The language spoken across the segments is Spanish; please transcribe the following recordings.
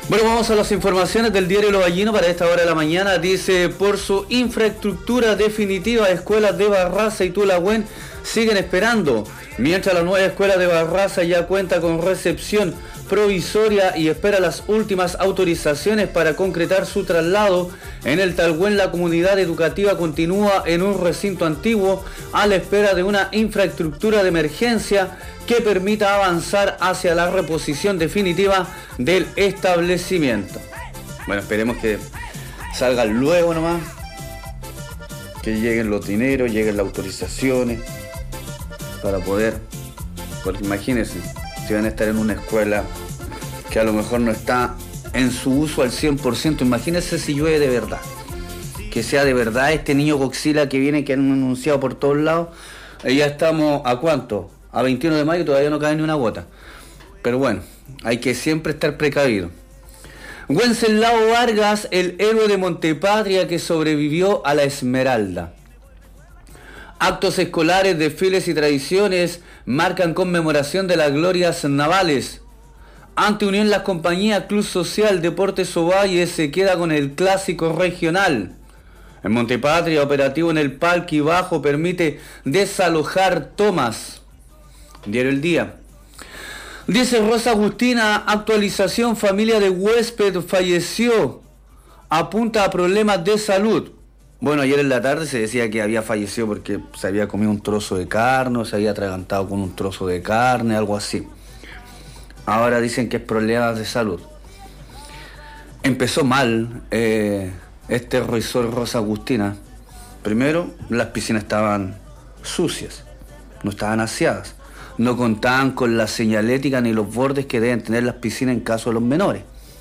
Bueno, vamos a las informaciones del diario Lo Ballino para esta hora de la mañana. Dice, por su infraestructura definitiva, escuelas de Barraza y Tulagüen siguen esperando. Mientras la nueva escuela de Barraza ya cuenta con recepción provisoria y espera las últimas autorizaciones para concretar su traslado, en el Talgüén la comunidad educativa continúa en un recinto antiguo a la espera de una infraestructura de emergencia que permita avanzar hacia la reposición definitiva del establecimiento. Bueno, esperemos que salgan luego nomás, que lleguen los dineros, lleguen las autorizaciones para poder, porque imagínense, si van a estar en una escuela que a lo mejor no está en su uso al 100%, imagínense si llueve de verdad, que sea de verdad este niño Godzilla que viene, que han anunciado por todos lados. Ya estamos a ¿cuánto? A 21 de mayo, todavía no cae ni una gota. Pero bueno, hay que siempre estar precavido. Wenceslao Vargas, el héroe de Montepatria que sobrevivió a la Esmeralda. Actos escolares, desfiles y tradiciones marcan conmemoración de las glorias navales. Ante Unión Las Compañías, Club Social Deportes Ovalle se queda con el clásico regional. En Montepatria, operativo en el Palqui Bajo permite desalojar tomas. Diario El Día. Dice Rosa Agustina, actualización, familia de huésped falleció. Apunta a problemas de salud. Bueno, ayer en la tarde se decía que había fallecido porque se había comido un trozo de carne, o se había atragantado con un trozo de carne, algo así. Ahora dicen que es problemas de salud. Empezó mal este resort Rosa Agustina. Primero, las piscinas estaban sucias, no estaban aseadas. No contaban con la señalética ni los bordes que deben tener las piscinas en caso de los menores.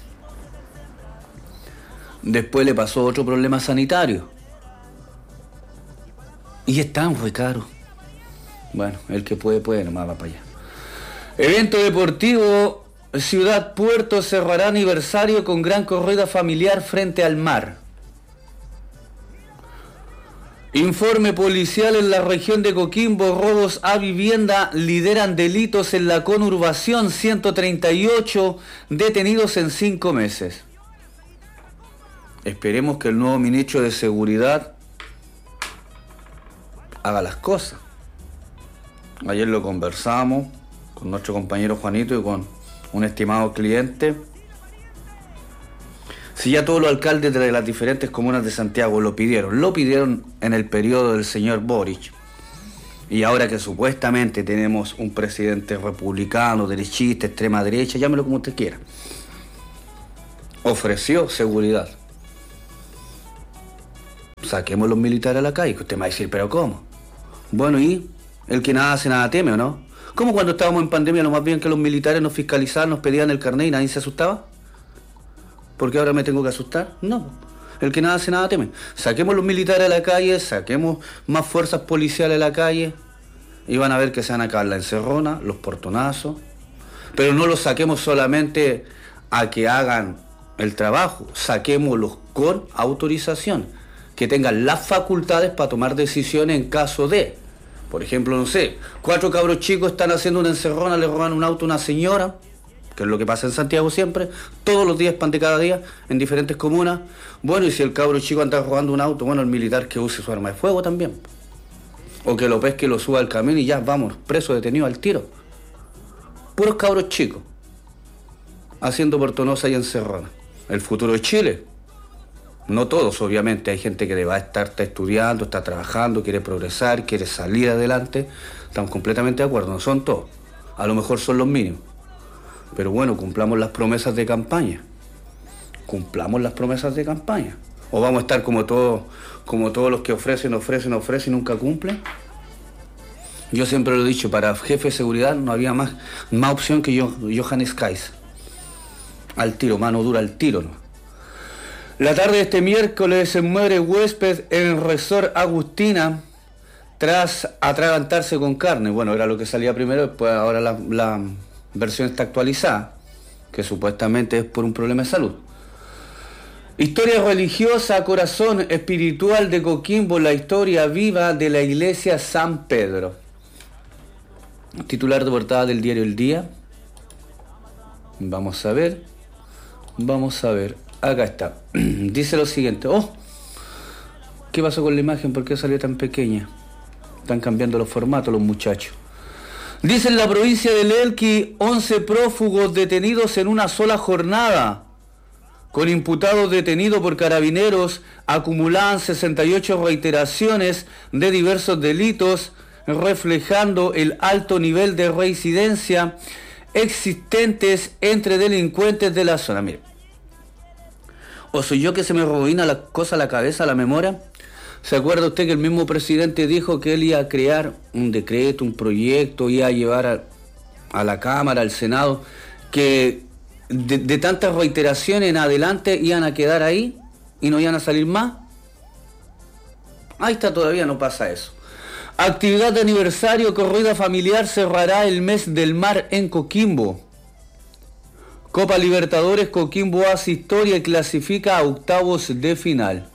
Después le pasó otro problema sanitario. Y están muy caros. Bueno, el que puede, nomás va para allá. Evento deportivo, Ciudad Puerto cerrará aniversario con gran corrida familiar frente al mar. Informe policial en la región de Coquimbo, robos a vivienda lideran delitos en la conurbación, 138 detenidos en 5 meses. Esperemos que el nuevo ministro de Seguridad haga las cosas. Ayer lo conversamos con nuestro compañero Juanito y con un estimado cliente. Si ya todos los alcaldes de las diferentes comunas de Santiago lo pidieron en el periodo del señor Boric, y ahora que supuestamente tenemos un presidente republicano, derechista, extrema derecha, llámelo como usted quiera, ofreció seguridad. Saquemos los militares a la calle, que usted me va a decir, ¿pero cómo? Bueno, y el que nada hace nada teme, ¿o no? ¿Cómo cuando estábamos en pandemia lo más bien que los militares nos fiscalizaban, nos pedían el carnet y nadie se asustaba? ¿Por qué ahora me tengo que asustar? No. El que nada hace nada teme. Saquemos los militares a la calle, saquemos más fuerzas policiales a la calle y van a ver que se van a acabar la encerrona, los portonazos. Pero no los saquemos solamente a que hagan el trabajo, saquémoslos con autorización, que tengan las facultades para tomar decisiones en caso de, por ejemplo, no sé, 4 cabros chicos están haciendo una encerrona, le roban un auto a una señora, que es lo que pasa en Santiago siempre, todos los días, pan de cada día, en diferentes comunas. Bueno, y si el cabro chico anda robando un auto, bueno, el militar que use su arma de fuego también. O que lo pesque y lo suba al camión y ya, vamos, preso, detenido al tiro. Puros cabros chicos, haciendo portonosa y encerrona. El futuro de Chile. No todos, obviamente, hay gente que está estudiando, está trabajando, quiere progresar, quiere salir adelante. Estamos completamente de acuerdo, no son todos. A lo mejor son los mínimos. Pero bueno, cumplamos las promesas de campaña. Cumplamos las promesas de campaña. O vamos a estar como todos los que ofrecen y nunca cumplen. Yo siempre lo he dicho, para jefe de seguridad no había más opción que Johannes Kais. Al tiro, mano dura al tiro, ¿no? La tarde de este miércoles se muere huésped en Resort Agustina tras atragantarse con carne. Bueno, era lo que salía primero, después ahora la versión está actualizada, que supuestamente es por un problema de salud. Historia religiosa, corazón espiritual de Coquimbo, la historia viva de la iglesia San Pedro. Titular de portada del diario El Día. Vamos a ver. Vamos a ver, acá está. Dice lo siguiente. Oh, ¿qué pasó con la imagen? ¿Por qué salió tan pequeña? Están cambiando los formatos los muchachos. Dice en la provincia del Elqui, 11 prófugos detenidos en una sola jornada. Con imputados detenidos por carabineros, acumulaban 68 reiteraciones de diversos delitos, reflejando el alto nivel de reincidencia existentes entre delincuentes de la zona. Mire, o soy yo que se me rebobina la cosa a la cabeza, la memoria. ¿Se acuerda usted que el mismo presidente dijo que él iba a crear un decreto, un proyecto, iba a llevar a la Cámara, al Senado, que de tantas reiteraciones en adelante iban a quedar ahí y no iban a salir más? Ahí está, todavía no pasa eso. Actividad de aniversario, corrida familiar cerrará el mes del mar en Coquimbo. Copa Libertadores, Coquimbo hace historia y clasifica a octavos de final.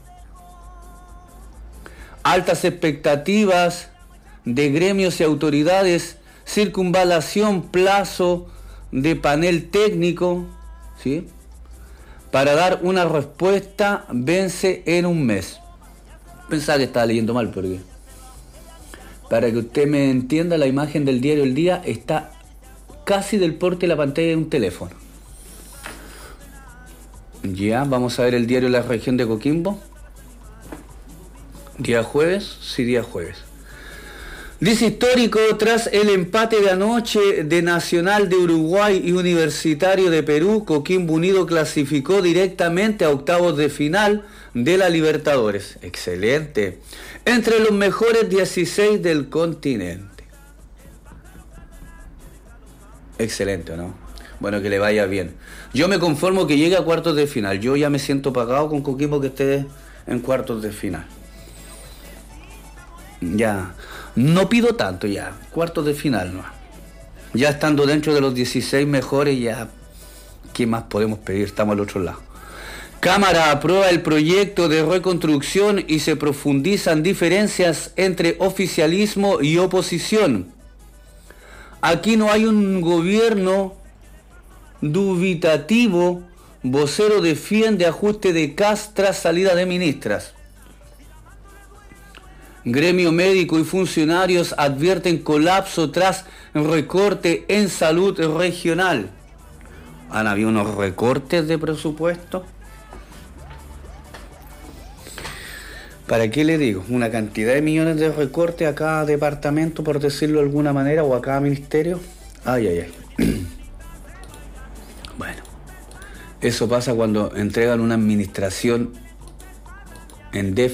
Altas expectativas de gremios y autoridades, circunvalación, plazo de panel técnico, ¿sí?, para dar una respuesta, vence en un mes. Pensaba que estaba leyendo mal, porque para que usted me entienda, la imagen del diario El Día está casi del porte de la pantalla de un teléfono. Ya, vamos a ver el diario La Región de Coquimbo. Día jueves, sí, día jueves. Dice histórico, tras el empate de anoche de Nacional de Uruguay y Universitario de Perú, Coquimbo Unido clasificó directamente a octavos de final de la Libertadores. Excelente. Entre los mejores 16 del continente. Excelente, ¿no? Bueno, que le vaya bien. Yo me conformo que llegue a cuartos de final. Yo ya me siento pagado con Coquimbo que esté en cuartos de final. Ya, no pido tanto ya, cuartos de final, ¿no? Ya estando dentro de los 16 mejores, ya, ¿qué más podemos pedir? Estamos al otro lado. Cámara aprueba el proyecto de reconstrucción y se profundizan diferencias entre oficialismo y oposición. Aquí no hay un gobierno dubitativo, vocero defiende ajuste de CAS tras salida de ministras. Gremio médico y funcionarios advierten colapso tras recorte en salud regional. ¿Han habido unos recortes de presupuesto? ¿Para qué le digo? Una cantidad de millones de recortes a cada departamento, por decirlo de alguna manera, o a cada ministerio. Ay, ay, ay. Bueno, eso pasa cuando entregan una administración en déficit.